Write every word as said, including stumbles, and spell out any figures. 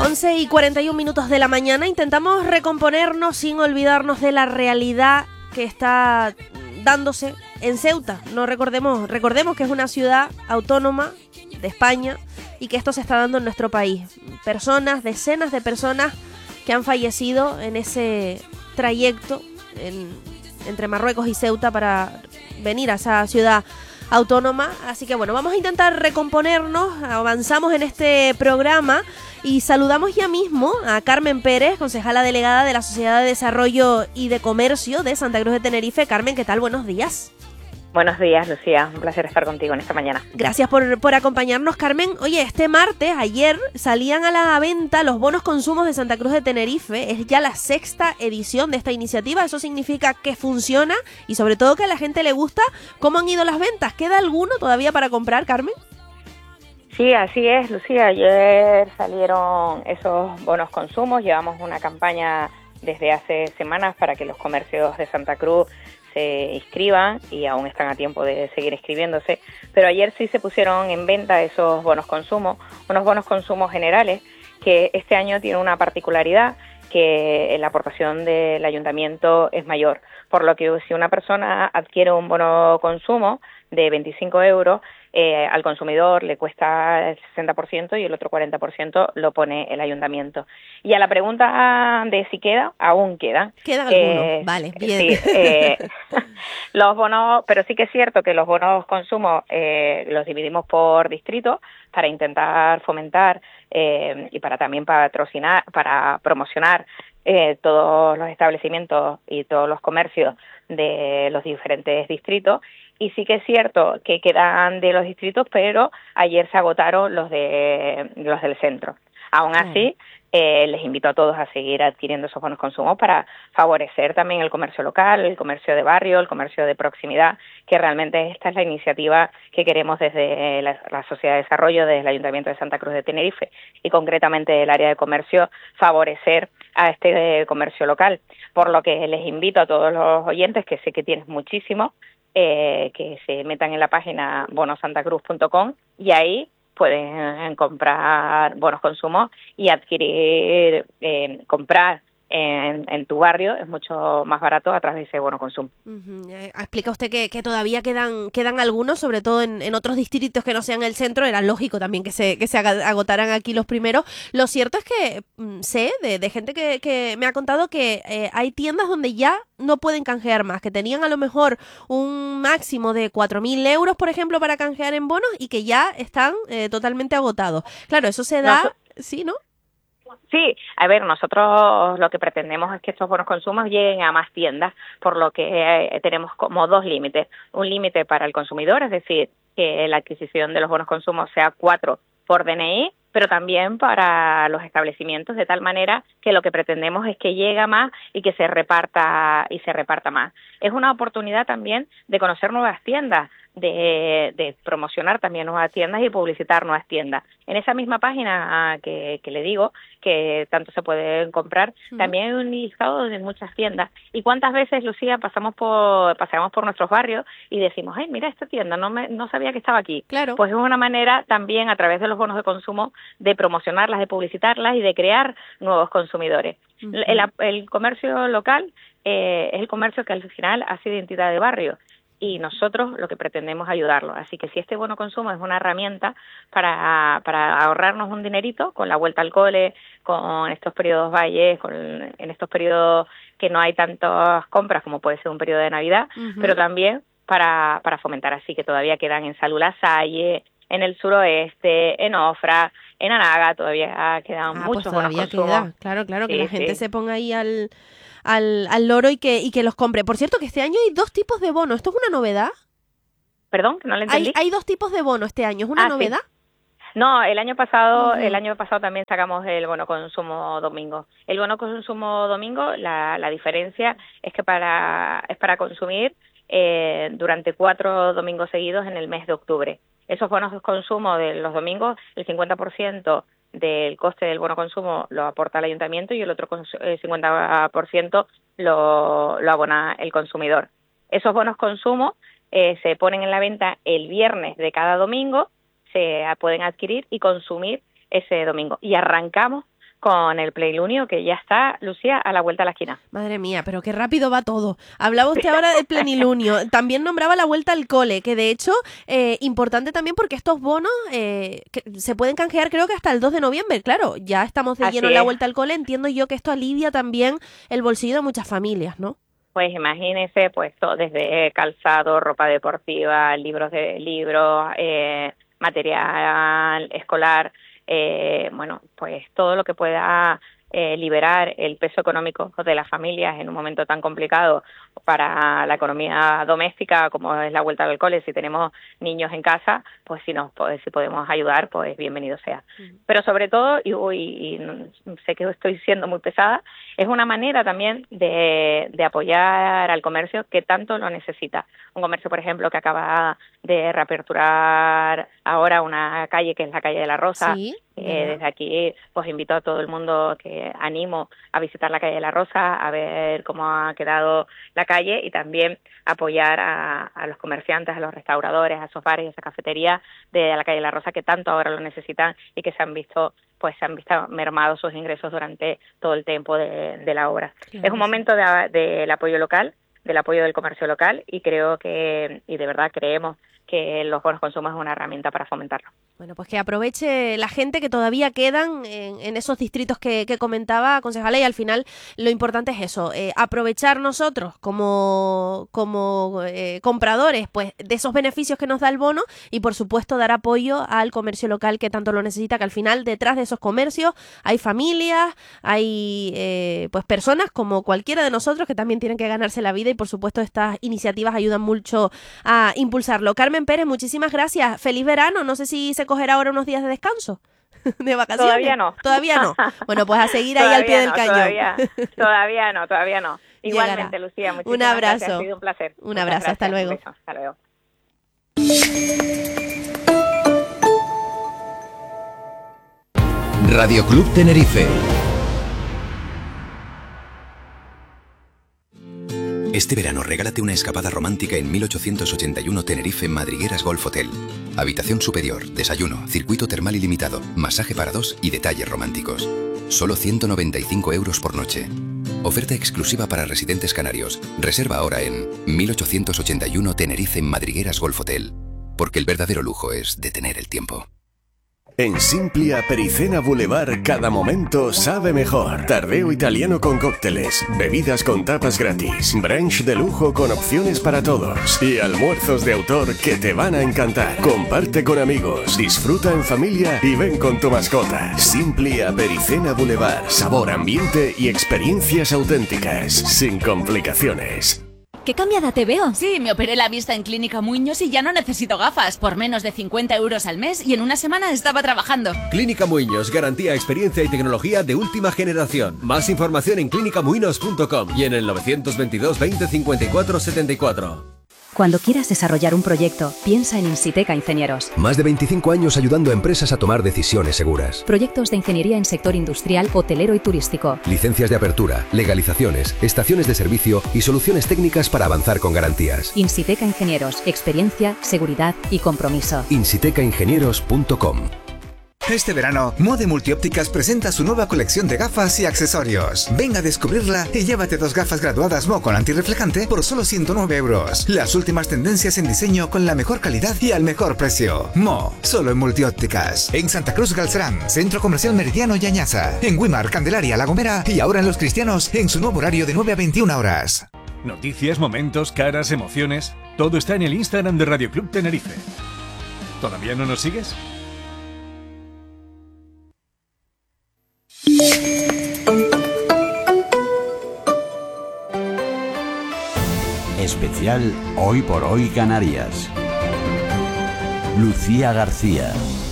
once y cuarenta y un minutos de la mañana. Intentamos recomponernos sin olvidarnos de la realidad que está dándose en Ceuta. No recordemos, recordemos que es una ciudad autónoma de España y que esto se está dando en nuestro país. Personas, decenas de personas que han fallecido en ese trayecto en, entre Marruecos y Ceuta para venir a esa ciudad autónoma. Así que bueno, vamos a intentar recomponernos, avanzamos en este programa y saludamos ya mismo a Carmen Pérez, concejala delegada de la Sociedad de Desarrollo y de Comercio de Santa Cruz de Tenerife. Carmen, ¿qué tal? Buenos días. Buenos días, Lucía. Un placer estar contigo en esta mañana. Gracias por, por acompañarnos, Carmen. Oye, este martes, ayer, salían a la venta los bonos consumos de Santa Cruz de Tenerife. Es ya la sexta edición de esta iniciativa. Eso significa que funciona y sobre todo que a la gente le gusta. ¿Cómo han ido las ventas? ¿Queda alguno todavía para comprar, Carmen? Sí, así es, Lucía. Ayer salieron esos bonos consumos. Llevamos una campaña desde hace semanas para que los comercios de Santa Cruz se inscriban y aún están a tiempo de seguir inscribiéndose, pero ayer sí se pusieron en venta esos bonos consumo, unos bonos consumo generales que este año tienen una particularidad, que la aportación del ayuntamiento es mayor, por lo que si una persona adquiere un bono consumo de veinticinco euros, eh, al consumidor le cuesta el sesenta por ciento y el otro cuarenta por ciento lo pone el ayuntamiento. Y a la pregunta de si queda, aún quedan. Quedan eh, algunos, vale, bien. Sí, eh, los bonos, pero sí que es cierto que los bonos consumo eh, los dividimos por distrito para intentar fomentar eh, y para también patrocinar, para promocionar eh, todos los establecimientos y todos los comercios de los diferentes distritos. Y sí que es cierto que quedan de los distritos, pero ayer se agotaron los de los del centro. Aún así, eh, les invito a todos a seguir adquiriendo esos bonos consumo para favorecer también el comercio local, el comercio de barrio, el comercio de proximidad, que realmente esta es la iniciativa que queremos desde la, la Sociedad de Desarrollo, desde el Ayuntamiento de Santa Cruz de Tenerife y concretamente el área de comercio, favorecer a este comercio local. Por lo que les invito a todos los oyentes, que sé que tienes muchísimos, Eh, que se metan en la página bono santa cruz punto com y ahí pueden comprar bonos consumo y adquirir, eh, comprar en, en tu barrio, es mucho más barato a través de ese bono consumo. Uh-huh. Eh, explica usted que, que todavía quedan quedan algunos, sobre todo en, en otros distritos que no sean el centro. Era lógico también que se que se agotaran aquí los primeros. Lo cierto es que mm, sé de, de gente que, que me ha contado que eh, hay tiendas donde ya no pueden canjear más, que tenían a lo mejor un máximo de cuatro mil euros, por ejemplo, para canjear en bonos y que ya están eh, totalmente agotados. Claro, eso se da, no, ¿sí, no? Sí, a ver, nosotros lo que pretendemos es que estos bonos consumos lleguen a más tiendas, por lo que eh, tenemos como dos límites. Un límite para el consumidor, es decir, que la adquisición de los bonos consumos sea cuatro por D N I, pero también para los establecimientos, de tal manera que lo que pretendemos es que llegue más y que se reparta y se reparta más. Es una oportunidad también de conocer nuevas tiendas, de, de promocionar también nuevas tiendas y publicitar nuevas tiendas. En esa misma página que, que le digo, que tanto se pueden comprar, uh-huh. también hay un listado de muchas tiendas. ¿Y cuántas veces, Lucía, pasamos por paseamos por nuestros barrios y decimos, ay, mira esta tienda, no me no sabía que estaba aquí? Claro. Pues es una manera también, a través de los bonos de consumo, de promocionarlas, de publicitarlas y de crear nuevos consumidores. Uh-huh. El, el comercio local eh, es el comercio que al final hace identidad de barrio. Y nosotros lo que pretendemos es ayudarlo. Así que si este bono consumo es una herramienta para, para ahorrarnos un dinerito con la vuelta al cole, con estos periodos valles, con, en estos periodos que no hay tantas compras como puede ser un periodo de Navidad, uh-huh. pero también para, para fomentar. Así que todavía quedan en Salud La Salle, en el suroeste, en Ofra, en Anaga, todavía quedan ah, muchos pues todavía bonos consumos. Queda. Claro, claro, que sí, la gente sí. se ponga ahí al... Al, al loro y que y que los compre. Por cierto, que este año hay dos tipos de bono. ¿Esto es una novedad? Perdón, que no le entendí. Hay, hay dos tipos de bono este año. ¿Es una ah, novedad? Sí. No, el año pasado, uh-huh. el año pasado también sacamos el bono consumo domingo. El bono consumo domingo, la, la diferencia es que para es para consumir eh, durante cuatro domingos seguidos en el mes de octubre. Esos bonos de consumo de los domingos, el cincuenta por ciento del coste del bono consumo lo aporta el ayuntamiento y el otro cincuenta por ciento lo, lo abona el consumidor. Esos bonos consumo eh, se ponen en la venta el viernes de cada domingo, se pueden adquirir y consumir ese domingo. Y arrancamos con el plenilunio que ya está, Lucía, a la vuelta a la esquina. Madre mía, pero qué rápido va todo. Hablaba usted ahora del plenilunio, también nombraba la vuelta al cole, que de hecho, eh, importante también porque estos bonos eh, que se pueden canjear creo que hasta el dos de noviembre, claro, ya estamos de Así lleno en la es. vuelta al cole, entiendo yo que esto alivia también el bolsillo de muchas familias, ¿no? Pues imagínese, pues todo, desde calzado, ropa deportiva, libros de libros, eh, material escolar, eh, bueno, pues todo lo que pueda eh, liberar el peso económico de las familias en un momento tan complicado para la economía doméstica como es la vuelta al cole. Si tenemos niños en casa, pues si nos pues, si podemos ayudar, pues bienvenido sea. Uh-huh. Pero sobre todo, y, y, y sé que estoy siendo muy pesada, es una manera también de, de apoyar al comercio que tanto lo necesita. Un comercio, por ejemplo, que acaba de reaperturar ahora una calle que es la calle de la Rosa. Sí, eh, desde aquí, pues invito a todo el mundo, que animo a visitar la calle de la Rosa, a ver cómo ha quedado la calle y también apoyar a, a los comerciantes, a los restauradores, a esos bares y a esa cafetería de la calle de la Rosa que tanto ahora lo necesitan y que se han visto pues se han visto mermados sus ingresos durante todo el tiempo de, de la obra. Claro. Es un momento de, del apoyo local, del apoyo del comercio local y creo que, y de verdad creemos que los bonos consumo es una herramienta para fomentarlo. Bueno, pues que aproveche la gente que todavía quedan en, en esos distritos que, que comentaba, concejala, y al final lo importante es eso, eh, aprovechar nosotros como, como eh, compradores pues de esos beneficios que nos da el bono y por supuesto dar apoyo al comercio local que tanto lo necesita, que al final detrás de esos comercios hay familias, hay eh, pues personas como cualquiera de nosotros que también tienen que ganarse la vida y por supuesto estas iniciativas ayudan mucho a impulsarlo. Carmen Pérez, muchísimas gracias. Feliz verano. No sé si se cogerá ahora unos días de descanso, de vacaciones. Todavía no. Todavía no. Bueno, pues a seguir ahí al pie no, del cañón. Todavía, todavía no, todavía no. Igualmente, Llegará. Lucía, muchísimas un abrazo. gracias. Ha sido un placer. Un abrazo. Gracias. Hasta luego. Un beso. Hasta luego. Radio Club Tenerife. Este verano regálate una escapada romántica en mil ochocientos ochenta y uno Tenerife Madrigueras Golf Hotel. Habitación superior, desayuno, circuito termal ilimitado, masaje para dos y detalles románticos. Solo ciento noventa y cinco euros por noche. Oferta exclusiva para residentes canarios. Reserva ahora en mil ochocientos ochenta y uno Tenerife Madrigueras Golf Hotel. Porque el verdadero lujo es detener el tiempo. En Simplia Pericena Boulevard cada momento sabe mejor. Tardeo italiano con cócteles, bebidas con tapas gratis, brunch de lujo con opciones para todos y almuerzos de autor que te van a encantar. Comparte con amigos, disfruta en familia y ven con tu mascota. Simplia Pericena Boulevard, sabor, ambiente y experiencias auténticas, sin complicaciones. ¿Qué cambiada te veo? Sí, me operé la vista en Clínica Muñoz y ya no necesito gafas. Por menos de cincuenta euros al mes y en una semana estaba trabajando. Clínica Muñoz, garantía, experiencia y tecnología de última generación. Más información en clínica muinos punto com y en el novecientos veintidós veinte cincuenta y cuatro setenta y cuatro. Cuando quieras desarrollar un proyecto, piensa en Insiteca Ingenieros. Más de veinticinco años ayudando a empresas a tomar decisiones seguras. Proyectos de ingeniería en sector industrial, hotelero y turístico. Licencias de apertura, legalizaciones, estaciones de servicio y soluciones técnicas para avanzar con garantías. Insiteca Ingenieros, experiencia, seguridad y compromiso. insiteca ingenieros punto com. Este verano, Mode Multiópticas presenta su nueva colección de gafas y accesorios. Ven a descubrirla y llévate dos gafas graduadas Mo con antirreflejante por solo ciento nueve euros. Las últimas tendencias en diseño con la mejor calidad y al mejor precio. Mo, solo en Multiópticas. En Santa Cruz Galcerán, Centro Comercial Meridiano y Añaza. En Güímar, Candelaria, La Gomera y ahora en Los Cristianos en su nuevo horario de nueve a veintiuna horas. Noticias, momentos, caras, emociones. Todo está en el Instagram de Radio Club Tenerife. ¿Todavía no nos sigues? Especial Hoy por Hoy Canarias. Lucía García.